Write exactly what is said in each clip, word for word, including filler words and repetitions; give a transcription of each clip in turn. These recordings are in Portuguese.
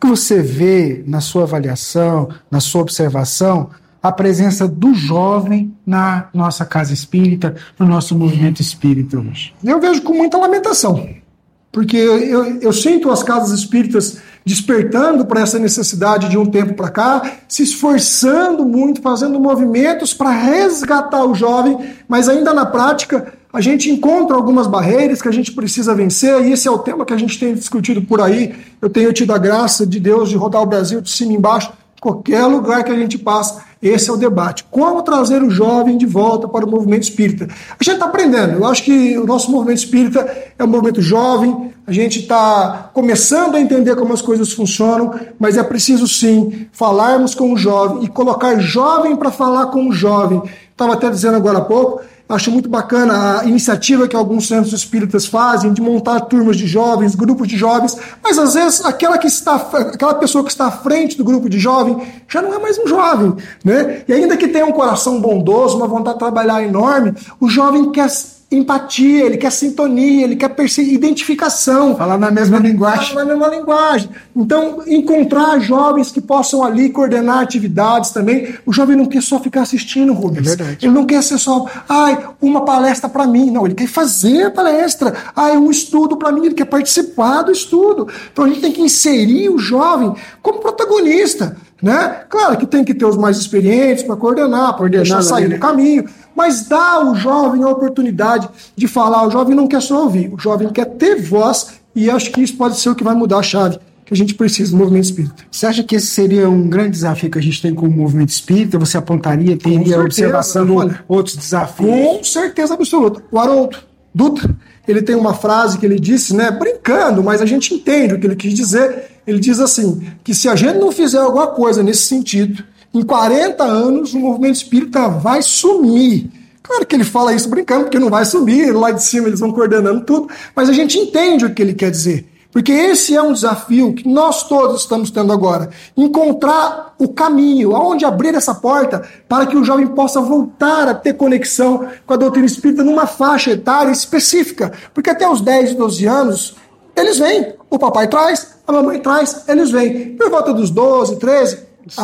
que você vê na sua avaliação, na sua observação, a presença do jovem na nossa casa espírita, no nosso movimento espírita hoje? Eu vejo com muita lamentação, porque eu, eu, eu sinto as casas espíritas despertando para essa necessidade de um tempo para cá, se esforçando muito, fazendo movimentos para resgatar o jovem, mas ainda na prática a gente encontra algumas barreiras que a gente precisa vencer, e esse é o tema que a gente tem discutido por aí. Eu tenho tido a graça de Deus de rodar o Brasil de cima e embaixo, qualquer lugar que a gente passa, esse é o debate. Como trazer o jovem de volta para o movimento espírita? A gente está aprendendo. Eu acho que o nosso movimento espírita é um movimento jovem, a gente está começando a entender como as coisas funcionam, mas é preciso sim falarmos com o jovem e colocar jovem para falar com o jovem. Estava até dizendo agora há pouco, acho muito bacana a iniciativa que alguns centros espíritas fazem de montar turmas de jovens, grupos de jovens, mas às vezes aquela, que está, aquela pessoa que está à frente do grupo de jovem já não é mais um jovem, né? E ainda que tenha um coração bondoso, uma vontade de trabalhar enorme, o jovem quer empatia, ele quer sintonia, ele quer perceber identificação. Falar na mesma linguagem. Falar na mesma linguagem. Então, encontrar jovens que possam ali coordenar atividades também. O jovem não quer só ficar assistindo, Rubens. É verdade. Ele não quer ser só, ai, uma palestra para mim. Não, ele quer fazer a palestra. Ai, um estudo para mim. Ele quer participar do estudo. Então, a gente tem que inserir o jovem como protagonista, né? Claro que tem que ter os mais experientes para coordenar, para deixar sair do caminho, mas dá ao jovem a oportunidade de falar. O jovem não quer só ouvir, o jovem quer ter voz, e acho que isso pode ser o que vai mudar a chave que a gente precisa do movimento espírita. Você acha que esse seria um grande desafio que a gente tem com o movimento espírita? Você apontaria, teria observação, olha, outros desafios? Com certeza absoluta. O Haroldo Dutra, ele tem uma frase que ele disse, né, brincando, mas a gente entende o que ele quis dizer. Ele diz assim, que se a gente não fizer alguma coisa nesse sentido, em quarenta anos o movimento espírita vai sumir. Claro que ele fala isso brincando, porque não vai sumir, lá de cima eles vão coordenando tudo, mas a gente entende o que ele quer dizer. Porque esse é um desafio que nós todos estamos tendo agora. Encontrar o caminho, aonde abrir essa porta para que o jovem possa voltar a ter conexão com a doutrina espírita numa faixa etária específica. Porque até os dez, doze anos, eles vêm. O papai traz, a mamãe traz, eles vêm. Por volta dos doze, treze,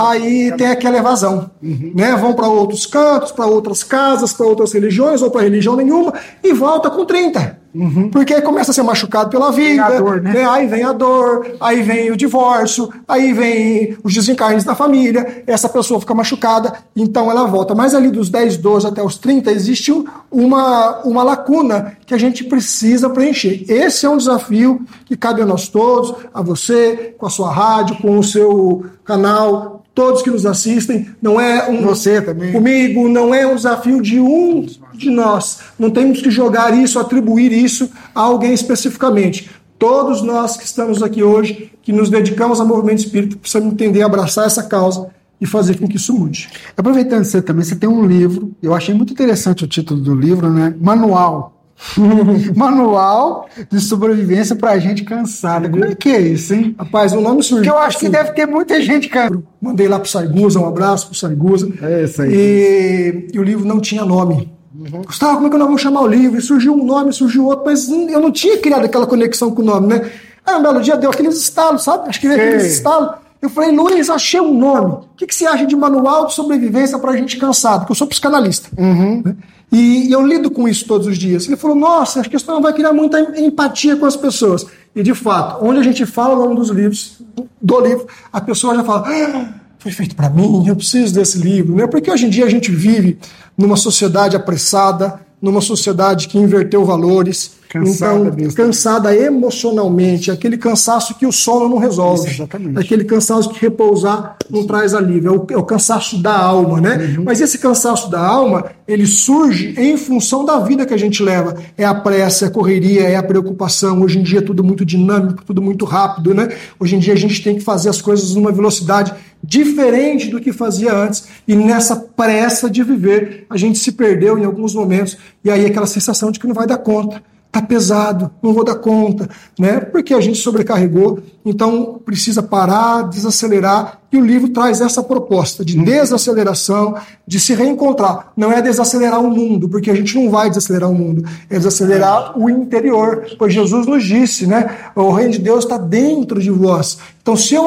aí tem aquela evasão. Uhum. Né? Vão para outros cantos, para outras casas, para outras religiões, ou para religião nenhuma, e volta com trinta. Uhum. Porque começa a ser machucado pela vida, a dor, né? né? Aí vem a dor, aí vem o divórcio, aí vem os desencarnes da família, essa pessoa fica machucada, então ela volta. Mas ali dos dez, doze até os trinta existe uma, uma lacuna que a gente precisa preencher. Esse é um desafio que cabe a nós todos, a você, com a sua rádio, com o seu canal, todos que nos assistem. Não é um você também. Comigo, não é um desafio de um de nós. Não temos que jogar isso, atribuir isso a alguém especificamente. Todos nós que estamos aqui hoje, que nos dedicamos ao movimento espírita, precisamos entender, abraçar essa causa e fazer com que isso mude. Aproveitando você também, você tem um livro, eu achei muito interessante o título do livro, né? Manual. Manual de sobrevivência pra gente cansada. Como é que é isso, hein? Rapaz, o nome surgiu. Porque eu acho que deve ter muita gente cansada. Mandei lá pro Sargusa, um abraço pro Sargusa. É isso aí. E, e o livro não tinha nome. Uhum. Gustavo, como é que nós vamos chamar o livro? E surgiu um nome, surgiu outro, mas eu não tinha criado aquela conexão com o nome, né? Aí um belo dia deu aqueles estalos, sabe? Acho que veio aqueles estalos. Eu falei, Luiz, achei um nome. O que, que você acha de manual de sobrevivência pra gente cansado? Porque eu sou psicanalista. Uhum. Né? E, e eu lido com isso todos os dias. Ele falou, nossa, acho que isso não vai criar muita empatia com as pessoas. E, de fato, onde a gente fala o nome dos livros, do livro, a pessoa já fala, ah, foi feito para mim, eu preciso desse livro. Né? Porque hoje em dia a gente vive numa sociedade apressada, numa sociedade que inverteu valores, cansada, então, cansada emocionalmente, aquele cansaço que o sono não resolve, isso, exatamente. Aquele cansaço que repousar não traz alívio, é o, é o cansaço da alma, né? Uhum. Mas esse cansaço da alma, ele surge em função da vida que a gente leva, é a pressa, é a correria, é a preocupação. Hoje em dia é tudo muito dinâmico, tudo muito rápido, né? Hoje em dia a gente tem que fazer as coisas numa velocidade diferente do que fazia antes, e nessa pressa de viver a gente se perdeu em alguns momentos, e aí aquela sensação de que não vai dar conta, tá pesado, não vou dar conta, né? Porque a gente sobrecarregou, então precisa parar, desacelerar, e o livro traz essa proposta de desaceleração, de se reencontrar. Não é desacelerar o mundo, porque a gente não vai desacelerar o mundo, é desacelerar o interior, pois Jesus nos disse, né? O reino de Deus está dentro de vós. Então, se eu